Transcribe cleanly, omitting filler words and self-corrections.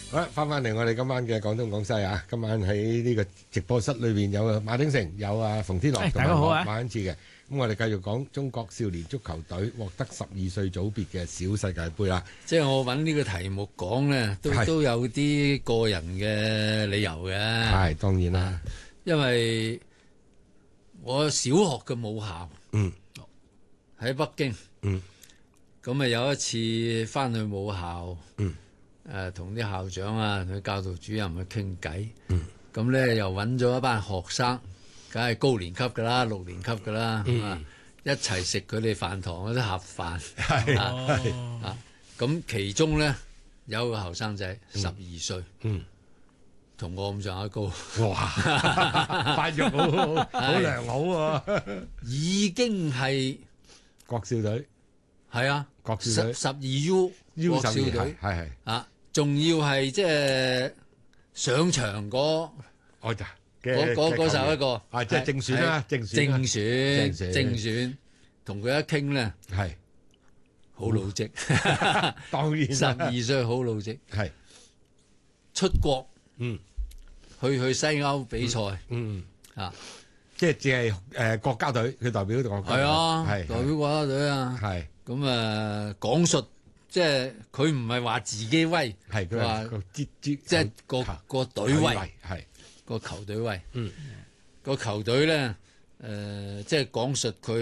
好啦，翻嚟我哋今晚嘅廣東廣西啊！今晚喺呢個直播室裏邊有馬鼎盛，有馮天樂同埋我馬恩賜嘅。咁我哋繼續講中國少年足球隊獲得12歲組別嘅小世界盃啦。 即係我揾呢個題目講咧，都有啲個人嘅理由嘅。 係當然啦， 因為我小學嘅母校喺北京，咁啊有一次翻去母校，同啲校長啊、同啲教導主任去傾偈，咁咧又揾咗一班學生，梗係高年級噶啦、6年級噶啦，一齊食佢哋飯堂嗰啲盒飯，咁其中咧有個後生仔12歲，同我咁上下高， 哇，發育好良好喎， 已經係國少隊， 係啊， 國少隊 12U 國少隊， 係啊，仲要係即係上場嗰首一個， 即係正選啦，正選，同佢一傾咧， 係好老積， 當然 12歲好老積， 係出國，去西歐比賽， 即係只係國家隊，佢代表國家隊， 係啊， 係代表國家隊啊， 係咁啊講述，即係佢唔係話自己威， 係佢話即係個隊威， 係個球隊威，個球隊咧，即係講述佢。